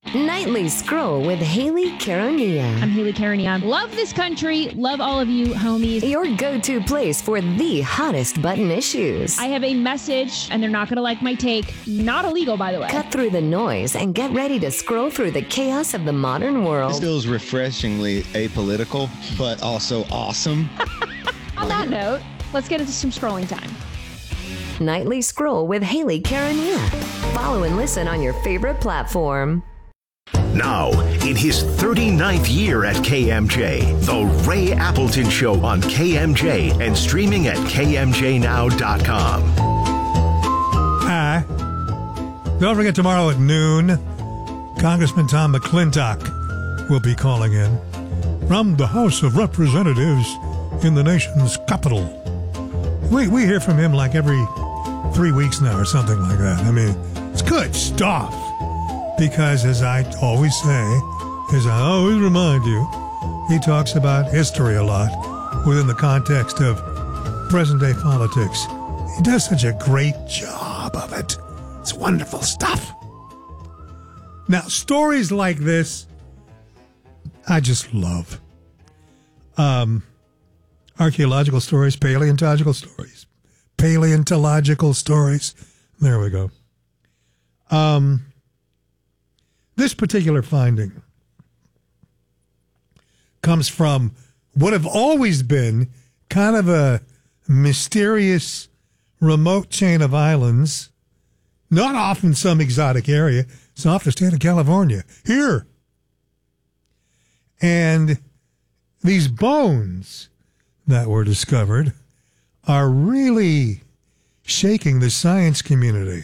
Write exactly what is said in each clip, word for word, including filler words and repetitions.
Nightly Scroll with Haley Caronia. I'm Haley Caronia. Love this country. Love all of you, homies. Your go-to place for the hottest button issues. I have a message, and they're not going to like my take. Not illegal, by the way. Cut through the noise and get ready to scroll through the chaos of the modern world. This feels refreshingly apolitical, but also awesome. On that note, let's get into some scrolling time. Nightly Scroll with Haley Caronia. Follow and listen on your favorite platform. Now, in his thirty-ninth year at K M J, The Ray Appleton Show on K M J and streaming at K M J now dot com. Hi. Don't forget tomorrow at noon, Congressman Tom McClintock will be calling in from the House of Representatives in the nation's capital. We, we hear from him like every three weeks now or something like that. I mean, it's good stuff. Because, as I always say, as I always remind you, he talks about history a lot within the context of present-day politics. He does such a great job of it. It's wonderful stuff. Now, stories like this, I just love. Um, archaeological stories, paleontological stories, paleontological stories. There we go. Um... This particular finding comes from what have always been kind of a mysterious remote chain of islands, not off in some exotic area. It's off the state of California, here. And these bones that were discovered are really shaking the science community,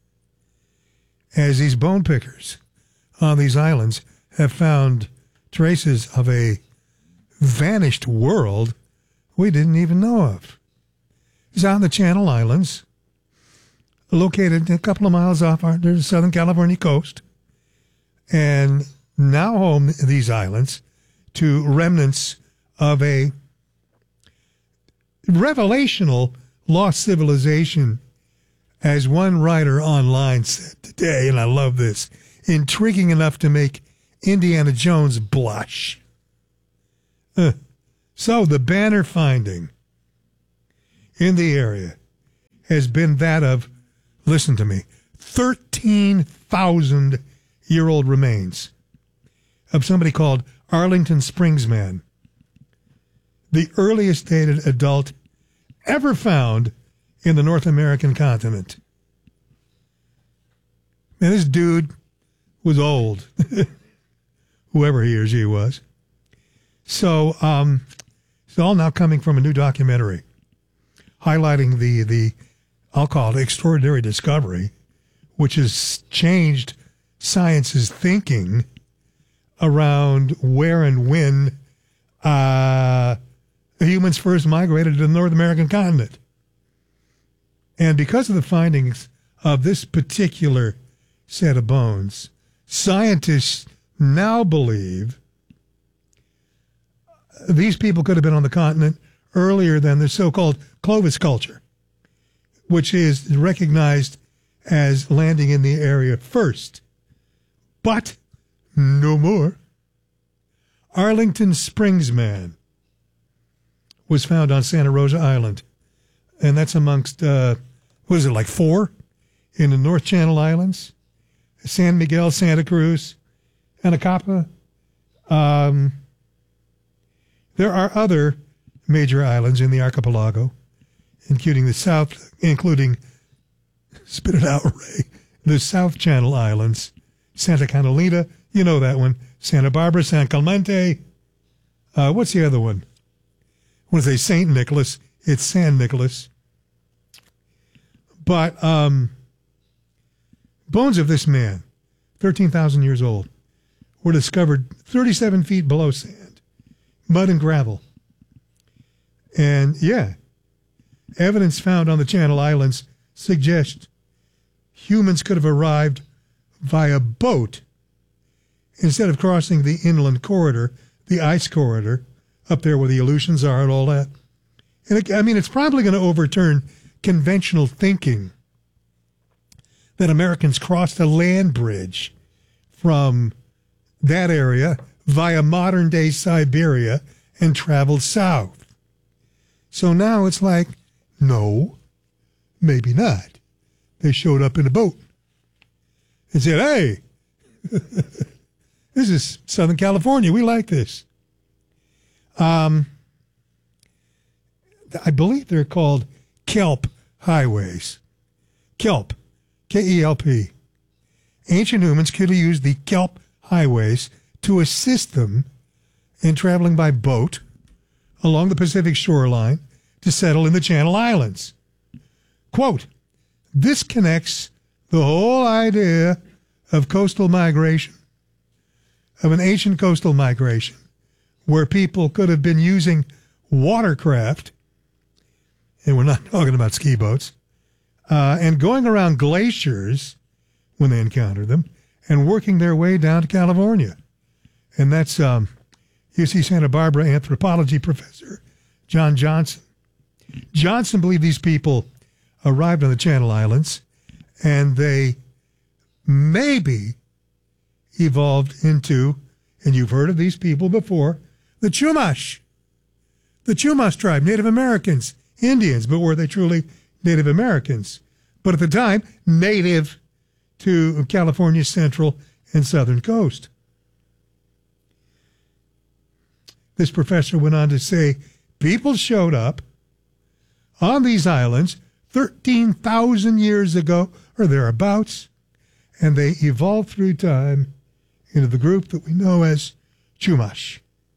as these bone pickers on these islands have found traces of a vanished world we didn't even know of. It's on the Channel Islands, located a couple of miles off our the Southern California coast, and now home these islands to remnants of a revelational lost civilization, as one writer online said today, and I love this, intriguing enough to make Indiana Jones blush. Uh, so the banner finding in the area has been that of, listen to me, thirteen thousand year old remains of somebody called Arlington Springs Man, the earliest dated adult ever found in the North American continent. And this dude was old, whoever he or she was. So um, it's all now coming from a new documentary highlighting the, the I'll call it extraordinary discovery, which has changed science's thinking around where and when uh, humans first migrated to the North American continent. And because of the findings of this particular set of bones, scientists now believe these people could have been on the continent earlier than the so-called Clovis culture, which is recognized as landing in the area first. But no more. Arlington Springs Man was found on Santa Rosa Island, and that's amongst, uh, what is it, like four in the North Channel Islands? San Miguel, Santa Cruz, Anacapa. Um, there are other major islands in the archipelago, including the South, including, spit it out, Ray, the South Channel Islands, Santa Catalina, you know that one, Santa Barbara, San Clemente. Uh, what's the other one? I want to say Saint Nicholas. It's San Nicholas. But um, bones of this man, thirteen thousand years old, were discovered thirty-seven feet below sand, mud and gravel. And yeah, evidence found on the Channel Islands suggests humans could have arrived via boat instead of crossing the inland corridor, the ice corridor, up there where the Aleutians are and all that. And it, I mean, it's probably going to overturn conventional thinking that Americans crossed a land bridge from that area via modern-day Siberia and traveled south. So now it's like, no, maybe not. They showed up in a boat and said, hey, this is Southern California. We like this. Um, I believe they're called kelp highways. Kelp, K E L P. Ancient humans could have used the kelp highways to assist them in traveling by boat along the Pacific shoreline to settle in the Channel Islands. Quote, this connects the whole idea of coastal migration, of an ancient coastal migration, where people could have been using watercraft, and we're not talking about ski boats, uh, and going around glaciers when they encountered them, and working their way down to California. And that's um, U C Santa Barbara anthropology professor John Johnson. Johnson believed these people arrived on the Channel Islands, and they maybe evolved into, and you've heard of these people before, the Chumash. The Chumash tribe, Native Americans, Indians, but were they truly Native Americans? But at the time, native to California's central and southern coast. This professor went on to say, people showed up on these islands thirteen thousand years ago, or thereabouts, and they evolved through time into the group that we know as Chumash.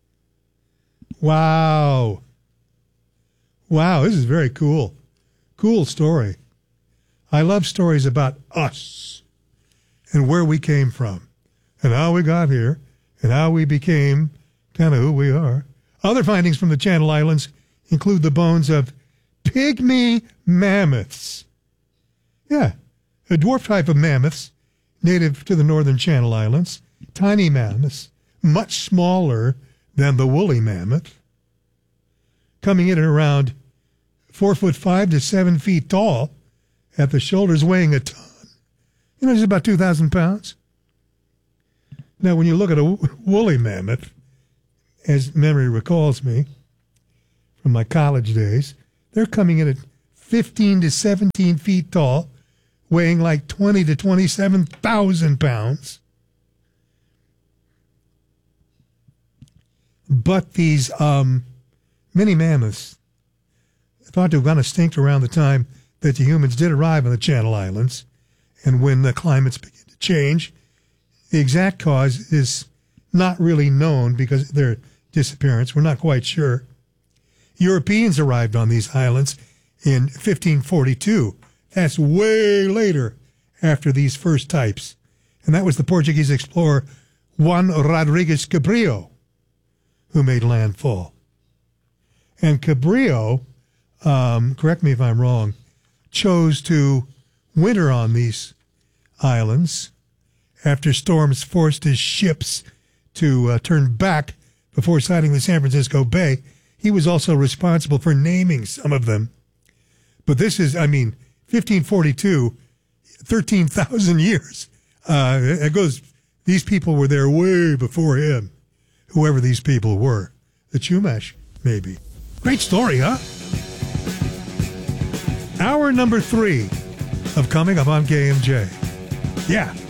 Wow. Wow, this is very cool. Cool story. I love stories about us and where we came from and how we got here and how we became kind of who we are. Other findings from the Channel Islands include the bones of pygmy mammoths. Yeah, a dwarf type of mammoths native to the northern Channel Islands. Tiny mammoths, much smaller than the woolly mammoth, coming in at around four foot five to seven feet tall at the shoulders, weighing a ton. You know, it's about two thousand pounds. Now, when you look at a woolly mammoth, as memory recalls me from my college days, they're coming in at fifteen to seventeen feet tall, weighing like twenty to twenty-seven thousand pounds. But these um, mini mammoths thought to have gone extinct around the time that the humans did arrive on the Channel Islands, and when the climates begin to change. The exact cause is not really known because of their disappearance. We're not quite sure. Europeans arrived on these islands in fifteen forty-two. That's way later after these first types. And that was the Portuguese explorer Juan Rodrigues Cabrillo who made landfall. And Cabrillo, um, correct me if I'm wrong, chose to winter on these islands after storms forced his ships to uh, turn back before sighting the San Francisco Bay. He was also responsible for naming some of them. But this is, I mean, fifteen forty-two, thirteen thousand years. Uh, it goes, these people were there way before him, whoever these people were. The Chumash, maybe. Great story, huh? Hour number three of Coming Up on K M J. Yeah.